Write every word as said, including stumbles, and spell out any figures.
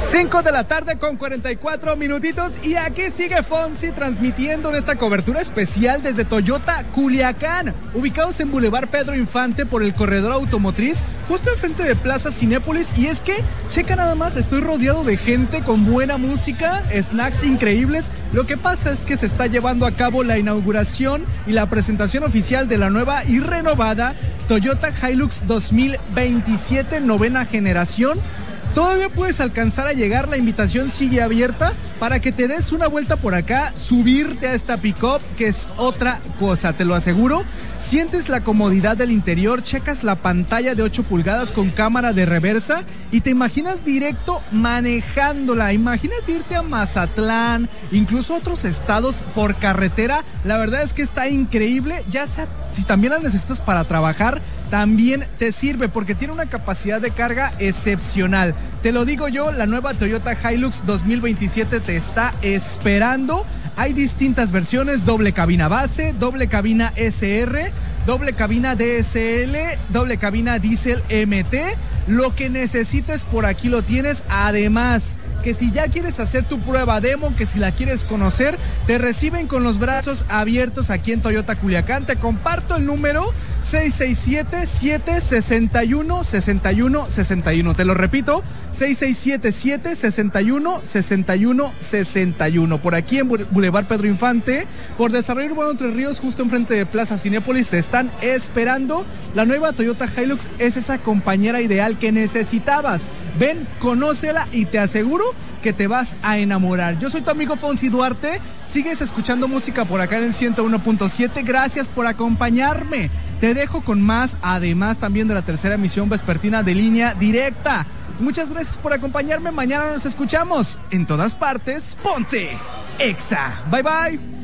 cinco de la tarde con cuarenta y cuatro minutitos y aquí sigue Fonsi transmitiendo en esta cobertura especial desde Toyota Culiacán, ubicados en Boulevard Pedro Infante por el corredor automotriz, justo enfrente de Plaza Cinépolis. Y es que, checa nada más, estoy rodeado de gente con buena música, snacks increíbles. Lo que pasa es que se está llevando a cabo la inauguración y la presentación oficial de la nueva y renovada Toyota Hilux dos mil veintisiete, novena generación. Todavía puedes alcanzar a llegar, la invitación sigue abierta para que te des una vuelta por acá, subirte a esta pick-up, que es otra cosa, te lo aseguro. Sientes la comodidad del interior, checas la pantalla de ocho pulgadas con cámara de reversa y te imaginas directo manejándola. Imagínate irte a Mazatlán, incluso a otros estados por carretera. La verdad es que está increíble, ya sea si también la necesitas para trabajar, también te sirve porque tiene una capacidad de carga excepcional. Te lo digo yo, la nueva Toyota Hilux dos mil veintisiete te está esperando. Hay distintas versiones: doble cabina base, doble cabina S R, doble cabina D S L, doble cabina diésel M T. Lo que necesites por aquí lo tienes. Además, que si ya quieres hacer tu prueba demo, que si la quieres conocer, te reciben con los brazos abiertos aquí en Toyota Culiacán. Te comparto el número seis seis siete, siete seis uno, seis uno seis uno. Te lo repito, seis seis siete, siete seis uno, seis uno seis uno. Por aquí en Boulevard Pedro Infante, por Desarrollo Urbano Entre Ríos, justo enfrente de Plaza Cinépolis, te están esperando. La nueva Toyota Hilux es esa compañera ideal que necesitabas. Ven, conócela y te aseguro que te vas a enamorar. Yo soy tu amigo Fonsi Duarte. Sigues escuchando música por acá en el ciento uno punto siete. Gracias por acompañarme. Te dejo con más, además también de la tercera emisión vespertina de Línea Directa. Muchas gracias por acompañarme. Mañana nos escuchamos en todas partes. Ponte Exa. Bye bye.